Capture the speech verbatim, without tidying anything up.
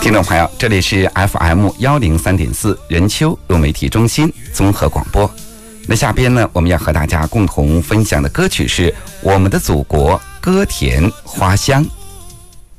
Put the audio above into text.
听众朋友，这里是 F M 一零三点四人丘路媒体中心综合广播。那下边呢，我们要和大家共同分享的歌曲是《我们的祖国歌甜花香》。